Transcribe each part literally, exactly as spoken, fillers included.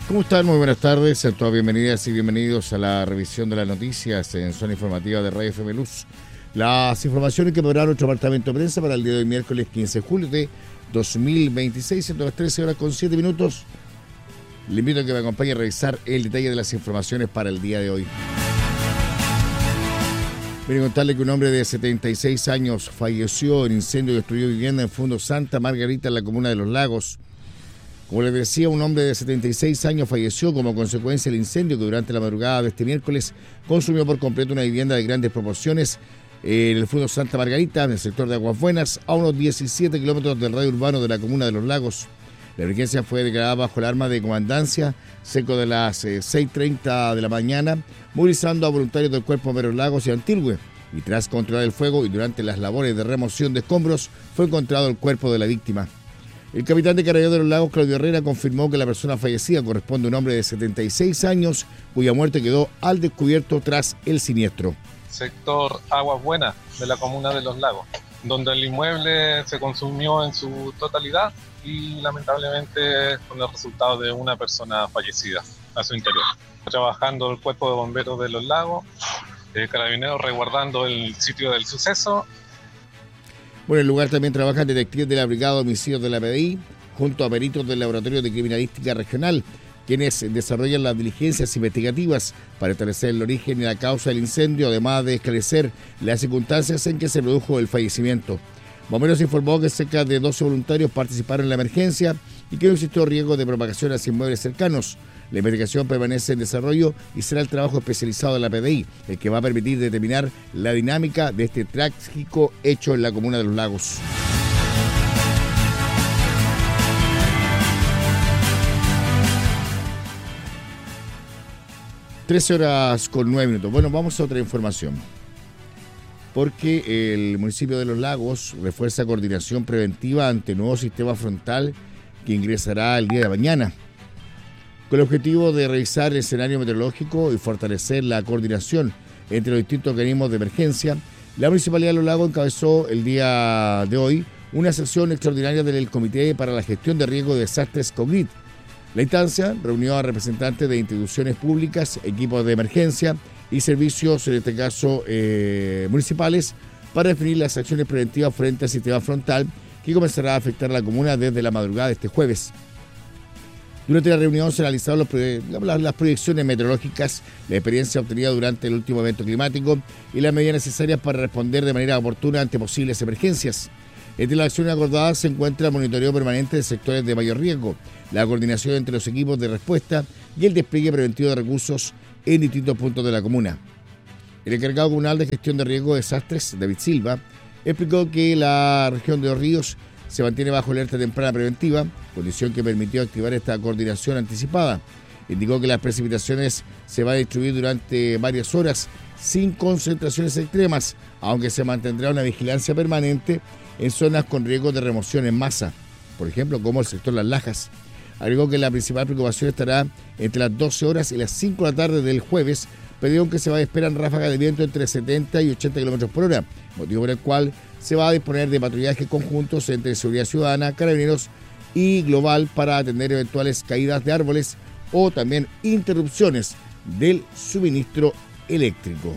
¿Cómo están? Muy buenas tardes. Sean todas bienvenidas y bienvenidos a la revisión de las noticias en Zona Informativa de Radio F M Luz. Las informaciones que podrá nuestro departamento de prensa para el día de hoy, miércoles quince de julio de dos mil veintiséis, siendo las trece horas con siete minutos. Le invito a que me acompañe a revisar el detalle de las informaciones para el día de hoy. Voy a contarle que un hombre de setenta y seis años falleció en incendio que destruyó vivienda en Fundo Santa Margarita, en la comuna de Los Lagos. Como les decía, un hombre de setenta y seis años falleció como consecuencia del incendio que durante la madrugada de este miércoles consumió por completo una vivienda de grandes proporciones en el Fundo Santa Margarita, en el sector de Aguas Buenas, a unos diecisiete kilómetros del radio urbano de la comuna de Los Lagos. La emergencia fue declarada bajo el arma de comandancia cerca de las eh, seis treinta de la mañana, movilizando a voluntarios del Cuerpo de Bomberos Lagos y Antilhue. Y tras controlar el fuego y durante las labores de remoción de escombros, fue encontrado el cuerpo de la víctima. El capitán de Carabineros de Los Lagos, Claudio Herrera, confirmó que la persona fallecida corresponde a un hombre de setenta y seis años, cuya muerte quedó al descubierto tras el siniestro. Sector Aguas Buenas de la comuna de Los Lagos, donde el inmueble se consumió en su totalidad y lamentablemente con el resultado de una persona fallecida a su interior. Trabajando el Cuerpo de Bomberos de Los Lagos, eh, Carabineros resguardando el sitio del suceso. Bueno, en el lugar también trabajan detectives de la Brigada de Homicidios de la P D I, junto a peritos del Laboratorio de Criminalística Regional, quienes desarrollan las diligencias investigativas para establecer el origen y la causa del incendio, además de esclarecer las circunstancias en que se produjo el fallecimiento. Bomberos informó que cerca de doce voluntarios participaron en la emergencia y que no existió riesgo de propagación hacia inmuebles cercanos. La investigación permanece en desarrollo y será el trabajo especializado de la P D I el que va a permitir determinar la dinámica de este trágico hecho en la comuna de Los Lagos. trece horas con nueve minutos. Bueno, vamos a otra información. Porque el municipio de Los Lagos refuerza coordinación preventiva ante nuevo sistema frontal que ingresará el día de mañana, con el objetivo de revisar el escenario meteorológico y fortalecer la coordinación entre los distintos organismos de emergencia. La Municipalidad de Los Lagos encabezó el día de hoy una sesión extraordinaria del Comité para la Gestión de Riesgo de Desastres COGRID. La instancia reunió a representantes de instituciones públicas, equipos de emergencia y servicios, en este caso eh, municipales, para definir las acciones preventivas frente al sistema frontal que comenzará a afectar a la comuna desde la madrugada de este jueves. Durante la reunión se analizaron los proye- las proyecciones meteorológicas, la experiencia obtenida durante el último evento climático y las medidas necesarias para responder de manera oportuna ante posibles emergencias. Entre las acciones acordadas se encuentra el monitoreo permanente de sectores de mayor riesgo, la coordinación entre los equipos de respuesta y el despliegue preventivo de recursos en distintos puntos de la comuna. El encargado comunal de gestión de riesgo de desastres, David Silva, explicó que la región de Los Ríos se mantiene bajo alerta temprana preventiva, condición que permitió activar esta coordinación anticipada. Indicó que las precipitaciones se van a distribuir durante varias horas sin concentraciones extremas, aunque se mantendrá una vigilancia permanente en zonas con riesgo de remoción en masa, por ejemplo, como el sector Las Lajas. Agregó que la principal preocupación estará entre las doce horas y las cinco de la tarde del jueves, periodo en que se va a esperar ráfagas de viento entre setenta y ochenta kilómetros por hora, motivo por el cual se va a disponer de patrullajes conjuntos entre Seguridad Ciudadana, Carabineros y Global para atender eventuales caídas de árboles o también interrupciones del suministro eléctrico.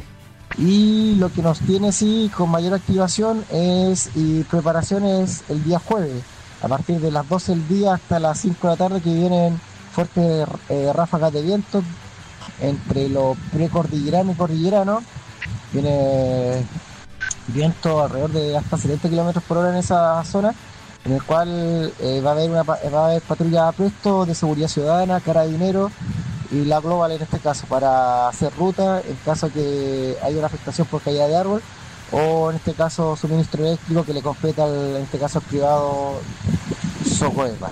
Y lo que nos tiene sí con mayor activación es y preparación es el día jueves, a partir de las doce del día hasta las cinco de la tarde, que vienen fuertes eh, ráfagas de viento entre lo precordillerano y cordillerano. Viene viento alrededor de hasta setenta kilómetros por hora en esa zona, en el cual eh, va a haber una va a haber patrulla presto de Seguridad Ciudadana, Carabineros y la Global en este caso, para hacer ruta en caso que haya una afectación por caída de árbol o en este caso suministro eléctrico que le compete al, en este caso al privado Socoepa.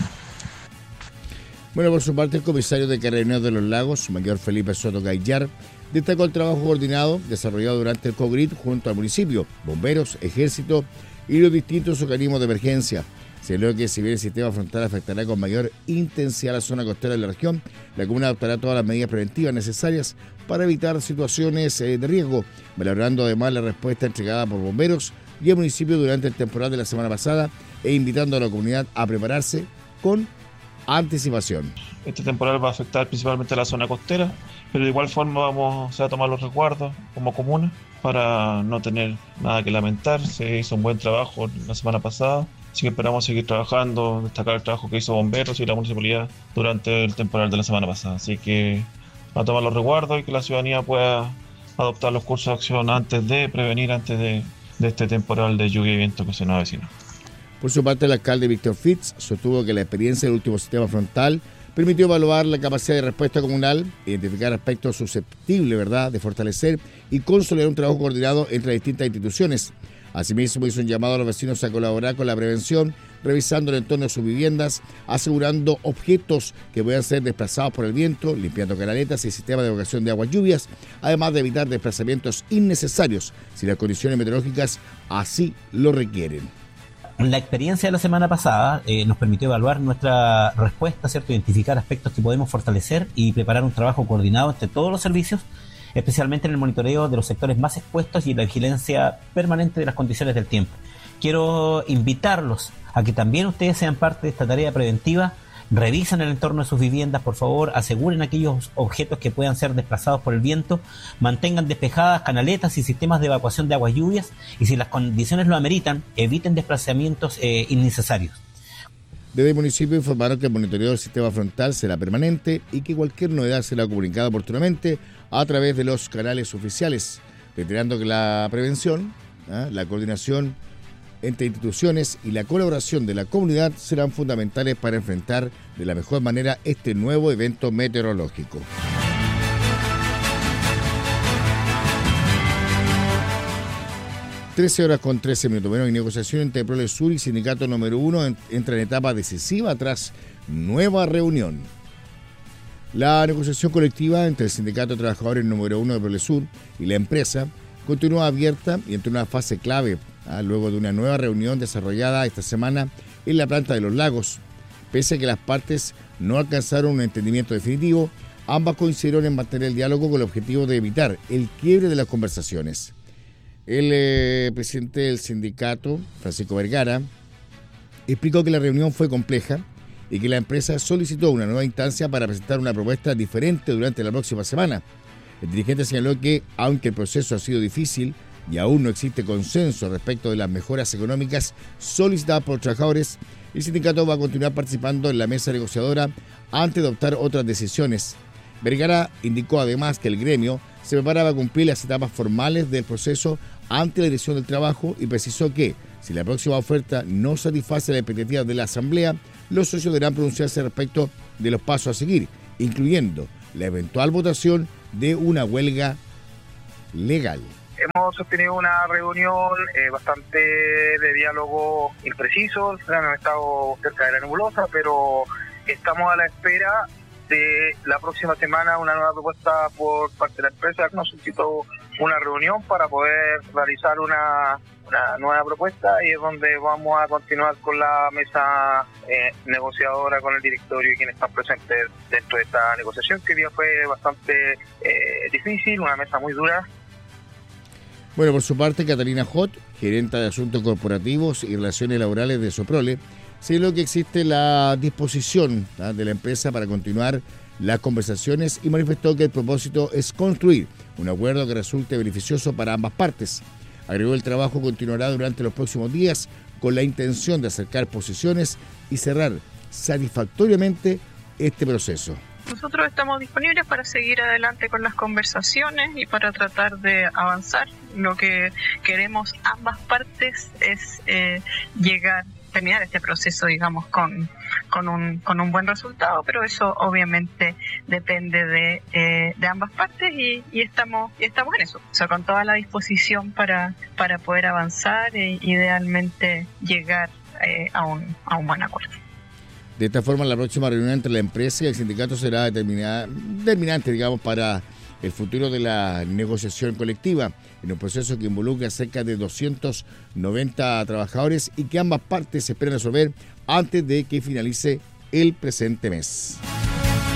Bueno, por su parte, el comisario de Carabineros de Los Lagos, mayor Felipe Soto Gaillar, destacó el trabajo coordinado desarrollado durante el COGRID junto al municipio, bomberos, ejército y los distintos organismos de emergencia. Señaló que si bien el sistema frontal afectará con mayor intensidad la zona costera de la región, la comuna adoptará todas las medidas preventivas necesarias para evitar situaciones de riesgo, valorando además la respuesta entregada por bomberos y el municipio durante el temporal de la semana pasada e invitando a la comunidad a prepararse con anticipación. Este temporal va a afectar principalmente a la zona costera, pero de igual forma vamos o sea, a tomar los resguardos como comuna para no tener nada que lamentar. Se hizo un buen trabajo la semana pasada, así que esperamos seguir trabajando, destacar el trabajo que hizo bomberos y la municipalidad durante el temporal de la semana pasada. Así que a tomar los resguardos y que la ciudadanía pueda adoptar los cursos de acción antes de prevenir, antes de, de este temporal de lluvia y viento que se nos avecina. Por su parte, el alcalde Víctor Fitz sostuvo que la experiencia del último sistema frontal permitió evaluar la capacidad de respuesta comunal, identificar aspectos susceptibles, ¿verdad?, de fortalecer y consolidar un trabajo coordinado entre distintas instituciones. Asimismo, hizo un llamado a los vecinos a colaborar con la prevención, revisando el entorno de sus viviendas, asegurando objetos que puedan ser desplazados por el viento, limpiando canaletas y sistemas de evacuación de aguas lluvias, además de evitar desplazamientos innecesarios si las condiciones meteorológicas así lo requieren. La experiencia de la semana pasada eh, nos permitió evaluar nuestra respuesta, ¿cierto? Identificar aspectos que podemos fortalecer y preparar un trabajo coordinado entre todos los servicios, especialmente en el monitoreo de los sectores más expuestos y la vigilancia permanente de las condiciones del tiempo. Quiero invitarlos a que también ustedes sean parte de esta tarea preventiva. Revisen el entorno de sus viviendas, por favor, aseguren aquellos objetos que puedan ser desplazados por el viento, mantengan despejadas canaletas y sistemas de evacuación de aguas lluvias y si las condiciones lo ameritan, eviten desplazamientos eh, innecesarios. Desde el municipio informaron que el monitoreo del sistema frontal será permanente y que cualquier novedad será comunicada oportunamente a través de los canales oficiales, reiterando que la prevención, ¿eh? la coordinación entre instituciones y la colaboración de la comunidad serán fundamentales para enfrentar de la mejor manera este nuevo evento meteorológico. trece horas con trece minutos. Bueno, y negociación entre Prolesur y Sindicato número uno entra en etapa decisiva tras nueva reunión. La negociación colectiva entre el Sindicato de Trabajadores número uno de Prolesur y la empresa continúa abierta y entra en una fase clave, ¿ah? luego de una nueva reunión desarrollada esta semana en la planta de Los Lagos. Pese a que las partes no alcanzaron un entendimiento definitivo, ambas coincidieron en mantener el diálogo con el objetivo de evitar el quiebre de las conversaciones. El eh, presidente del sindicato, Francisco Vergara, explicó que la reunión fue compleja y que la empresa solicitó una nueva instancia para presentar una propuesta diferente durante la próxima semana. El dirigente señaló que, aunque el proceso ha sido difícil y aún no existe consenso respecto de las mejoras económicas solicitadas por los trabajadores, el sindicato va a continuar participando en la mesa negociadora antes de adoptar otras decisiones. Vergara indicó además que el gremio se preparaba a cumplir las etapas formales del proceso ante la Dirección del Trabajo y precisó que, si la próxima oferta no satisface las expectativas de la Asamblea, los socios deberán pronunciarse respecto de los pasos a seguir, incluyendo la eventual votación de una huelga legal. Hemos sostenido una reunión eh, bastante de diálogo impreciso, hemos estado cerca de la nebulosa, pero estamos a la espera de la próxima semana una nueva propuesta por parte de la empresa. Nos solicitó una reunión para poder realizar una, una nueva propuesta y es donde vamos a continuar con la mesa eh, negociadora con el directorio y quienes están presentes dentro de esta negociación, que día fue bastante eh, difícil, una mesa muy dura. Bueno, por su parte, Catalina Hot, gerenta de Asuntos Corporativos y Relaciones Laborales de Soprole, señaló que existe la disposición ¿tá? de la empresa para continuar las conversaciones y manifestó que el propósito es construir un acuerdo que resulte beneficioso para ambas partes. Agregó el trabajo continuará durante los próximos días con la intención de acercar posiciones y cerrar satisfactoriamente este proceso. Nosotros estamos disponibles para seguir adelante con las conversaciones y para tratar de avanzar. Lo que queremos ambas partes es eh, llegar terminar este proceso, digamos, con, con, un, con un buen resultado, pero eso obviamente depende de, eh, de ambas partes y, y, estamos, y estamos en eso, o sea, con toda la disposición para, para poder avanzar e idealmente llegar eh, a, un, a un buen acuerdo. De esta forma, la próxima reunión entre la empresa y el sindicato será determinante, digamos, para el futuro de la negociación colectiva, en un proceso que involucra a cerca de doscientos noventa trabajadores y que ambas partes esperan resolver antes de que finalice el presente mes.